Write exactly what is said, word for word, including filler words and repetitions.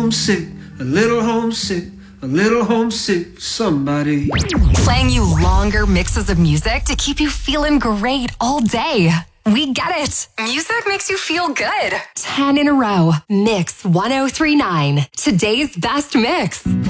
homesick, a little homesick, a little homesick for somebody. Playing you longer mixes of music to keep you feeling great all day. We get it. Music makes you feel good. ten in a row. Mix one oh three point nine. Today's best mix.